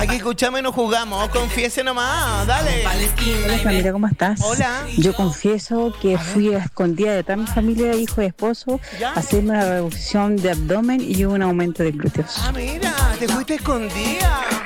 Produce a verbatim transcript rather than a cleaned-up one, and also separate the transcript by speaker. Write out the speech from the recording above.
Speaker 1: Aquí escuchamos y nos jugamos. Confiese nomás, dale.
Speaker 2: Hola familia, ¿cómo estás?
Speaker 1: Hola.
Speaker 2: Yo confieso que fui a escondida de toda mi familia, hijo y esposo,
Speaker 1: ¿Ya?
Speaker 2: a hacerme una reducción de abdomen y un aumento de glúteos.
Speaker 1: Ah, mira, te fuiste escondida.